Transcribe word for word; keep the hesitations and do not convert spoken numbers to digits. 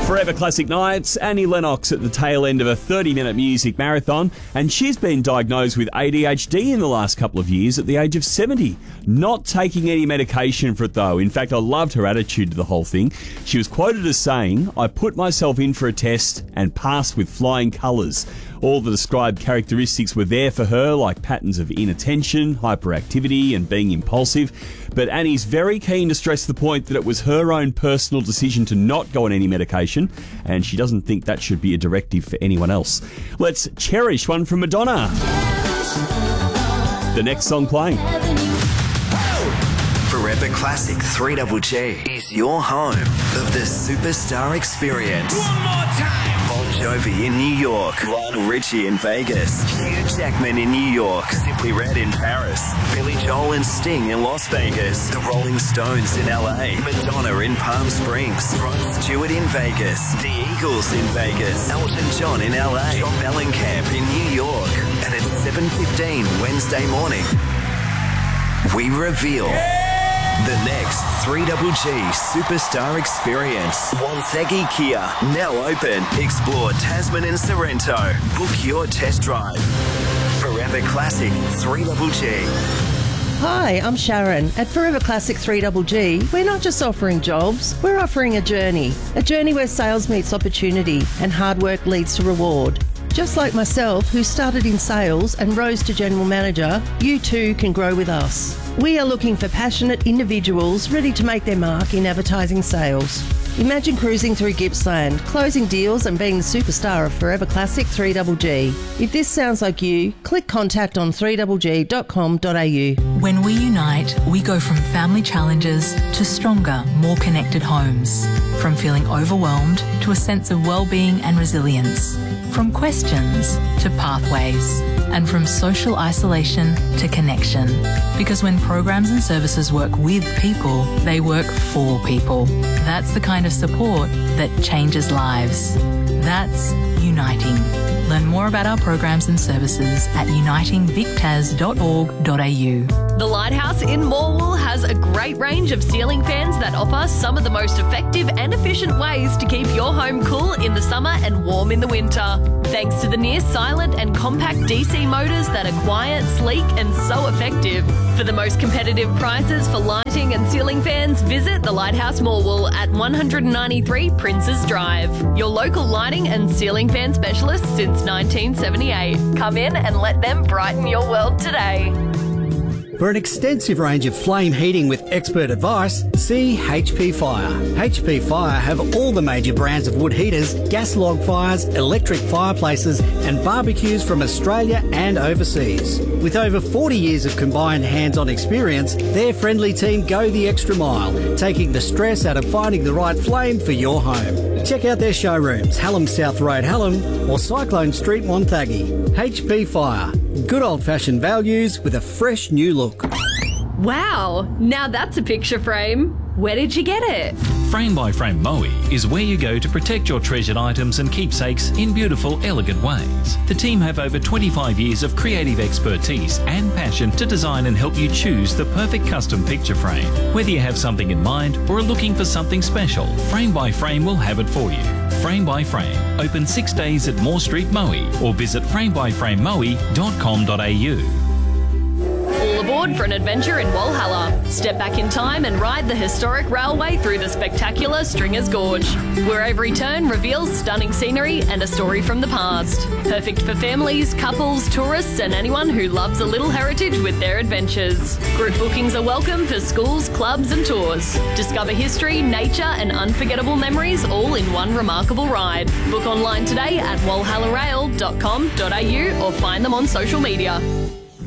Forever Classic Nights, Annie Lennox at the tail end of a thirty-minute music marathon, and she's been diagnosed with A D H D in the last couple of years at the age of seventy. Not taking any medication for it, though. In fact, I loved her attitude to the whole thing. She was quoted as saying, "I put myself in for a test and passed with flying colours." All the described characteristics were there for her, like patterns of inattention, hyperactivity and being impulsive. But Annie's very keen to stress the point that it was her own personal decision to not go on any medication, and she doesn't think that should be a directive for anyone else. Let's cherish one from Madonna. The next song playing. Forever Classic three G G is your home of the Superstar Experience. One more time. Bon Jovi in New York, Lionel Richie in Vegas, Hugh Jackman in New York, Simply Red in Paris, Billy Joel and Sting in Las Vegas, the Rolling Stones in L A, Madonna in Palm Springs, Rod Stewart in Vegas, the Eagles in Vegas, Elton John in L A, John Mellencamp in New York. And at seven fifteen Wednesday morning, we reveal the next three G G Superstar Experience. Wonthaggi Kia, now open. Explore Tasman and Sorrento. Book your test drive. Forever Classic three G G. Hi, I'm Sharon. At Forever Classic three G G, we're not just offering jobs, we're offering a journey. A journey where sales meets opportunity and hard work leads to reward. Just like myself, who started in sales and rose to general manager, you too can grow with us. We are looking for passionate individuals ready to make their mark in advertising sales. Imagine cruising through Gippsland, closing deals and being the superstar of Forever Classic three G G. If this sounds like you, click contact on three g g dot com dot a u. When we unite, we go from family challenges to stronger, more connected homes. From feeling overwhelmed to a sense of well-being and resilience. From questions to pathways. And from social isolation to connection. Because when programs and services work with people, they work for people. That's the kind of support that changes lives. That's uniting. Learn more about our programs and services at uniting vic tas dot org dot a u. The Lighthouse in Morwell has a great range of ceiling fans that offer some of the most effective and efficient ways to keep your home cool in the summer and warm in the winter. Thanks to the near silent and compact D C motors that are quiet, sleek and so effective. For the most competitive prices for lighting and ceiling fans, visit the Lighthouse Morwell at one ninety-three Princes Drive. Your local lighting and ceiling fan specialist since nineteen seventy-eight. Come in and let them brighten your world today. For an extensive range of flame heating with expert advice, see H P Fire. H P Fire have all the major brands of wood heaters, gas log fires, electric fireplaces and barbecues from Australia and overseas. With over forty years of combined hands-on experience, their friendly team go the extra mile, taking the stress out of finding the right flame for your home. Check out their showrooms, Hallam South Road, Hallam or Cyclone Street, Wonthaggi. H P Fire. Good old-fashioned values with a fresh new look. Wow, now that's a picture frame. Where did you get it? Frame by Frame Moe is where you go to protect your treasured items and keepsakes in beautiful, elegant ways. The team have over twenty-five years of creative expertise and passion to design and help you choose the perfect custom picture frame. Whether you have something in mind or are looking for something special, Frame by Frame will have it for you. Frame by Frame, open six days at Moore Street, Moe, or visit frame by frame moe dot com dot a u. All aboard for an adventure in Walhalla. Step back in time and ride the historic railway through the spectacular Stringer's Gorge, where every turn reveals stunning scenery and a story from the past. Perfect for families, couples, tourists and anyone who loves a little heritage with their adventures. Group bookings are welcome for schools, clubs and tours. Discover history, nature and unforgettable memories all in one remarkable ride. Book online today at walhalla rail dot com dot a u or find them on social media.